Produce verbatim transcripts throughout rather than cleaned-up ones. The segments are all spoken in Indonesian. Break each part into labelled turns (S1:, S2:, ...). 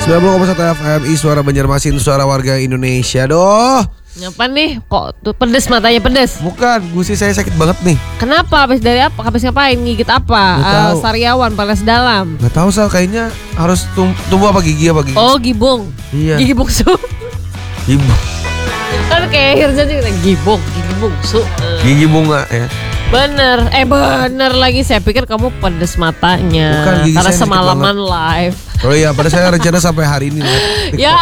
S1: sembilan puluh koma satu F M I Suara Banjarmasin, suara warga Indonesia. Doh,
S2: Ngapa nih? Kok tuh pedes matanya pedes?
S1: bukan, gusi saya sakit banget nih.
S2: Kenapa? Habis dari apa? Habis ngapain? Gigit apa?
S1: Nggak
S2: Eh,
S1: tahu.
S2: sariawan, panas dalam.
S1: Gak tahu Sal, kayaknya harus tum- tumbuh apa gigi apa gigi.
S2: Oh, gibung.
S1: Iya.
S2: Gigi bungsu.
S1: Gigi,
S2: Kan kayak Hirza juga gibung, gigi bungsu. Eh,
S1: gigi bunga ya.
S2: Bener, eh bener lagi. Saya pikir kamu pedes matanya.
S1: Bukan, gigi
S2: karena
S1: saya sakit
S2: semalaman live.
S1: Oh iya, pada saya rencana sampai hari ini lah.
S2: Ya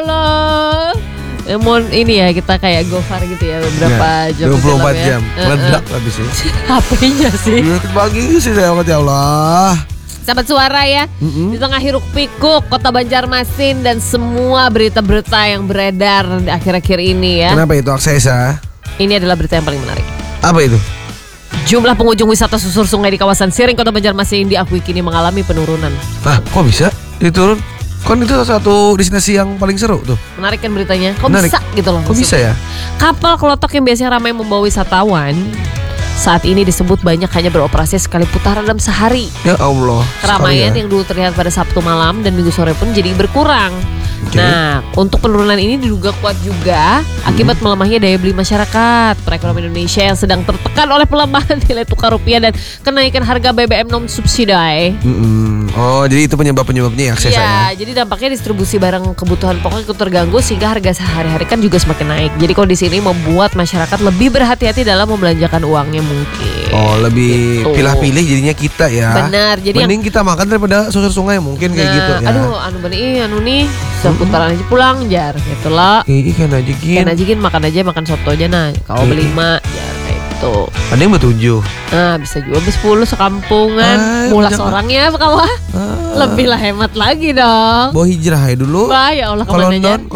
S2: Allah. Eh, Mohon ini ya, kita kayak Gofar gitu ya beberapa jam.
S1: dua puluh empat
S2: silam ya.
S1: jam.
S2: Eh,
S1: Meledak
S2: eh.
S1: habis ini.
S2: H P-nya sih.
S1: Bagi sih saya amat ya Allah.
S2: Sahabat suara ya,
S1: Mm-mm.
S2: di tengah hiruk pikuk kota Banjarmasin dan semua berita-berita yang beredar di akhir-akhir ini ya.
S1: Kenapa itu Aksesa?
S2: Ini adalah berita yang paling menarik.
S1: Apa itu?
S2: Jumlah pengunjung wisata susur sungai di kawasan Siring kota Banjarmasin diakui kini mengalami penurunan.
S1: Ah, kok bisa diturun? Kan itu salah satu destinasi yang paling seru tuh.
S2: Menarik kan beritanya? Kok
S1: Menarik.
S2: bisa gitu loh?
S1: Kok bisa
S2: maksudnya?
S1: ya?
S2: Kapal kelotok yang biasanya ramai membawa wisatawan saat ini disebut banyak hanya beroperasi sekali putaran dalam sehari.
S1: Ya Allah.
S2: Keramaian
S1: sekali ya.
S2: yang dulu terlihat pada Sabtu malam dan Minggu sore pun jadi berkurang.
S1: Oke.
S2: Nah, untuk penurunan ini diduga kuat juga akibat melemahnya daya beli masyarakat. Perekonomian Indonesia yang sedang tertekan oleh pelemahan nilai tukar rupiah dan kenaikan harga B B M non subsidi.
S1: Mm-mm. Oh, jadi itu penyebab-penyebabnya ya Aksesa ya?
S2: Iya, jadi dampaknya distribusi barang kebutuhan pokok ikut terganggu sehingga harga sehari-hari kan juga semakin naik. Jadi kondisi ini membuat masyarakat lebih berhati-hati dalam membelanjakan uangnya mungkin.
S1: Oh, lebih
S2: Gitu.
S1: pilih-pilih jadinya kita ya.
S2: Benar, jadi yang
S1: Mending kita makan daripada susur sungai mungkin kayak
S2: Nah,
S1: gitu ya.
S2: aduh, anu bener ih, anu nih, seputaran aja pulang jar, gitu lah.
S1: Ih, ikan aja gin.
S2: Kan aja gin makan aja makan soto aja nah, kau beli lima jar kayak gitu.
S1: Ada yang bertujuh.
S2: Nah, bisa juga beli sepuluh sekampungan,
S1: Ay,
S2: mulas
S1: banyak
S2: orangnya apa kawah?
S1: Ah,
S2: Lebih lah hemat lagi dong.
S1: bawa hijrah ya dulu.
S2: Wah, ya Allah
S1: Kalau
S2: kemana aja.
S1: non